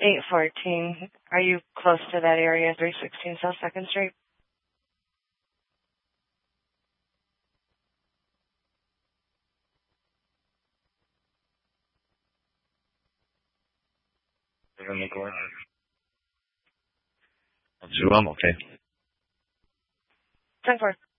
814. Are you close to that area, 316 South 2nd Street? In the corner. 10-4.